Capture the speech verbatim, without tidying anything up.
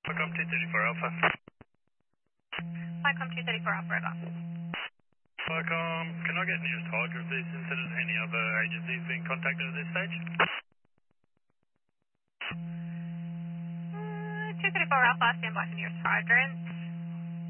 Welcome two thirty-four Alpha. Welcome two thirty-four Alpha, over. Welcome. Can I get nearest target of this incident? Any other agencies being contacted at this stage? Uh, two thirty-four Alpha, stand by for nearest hydrant.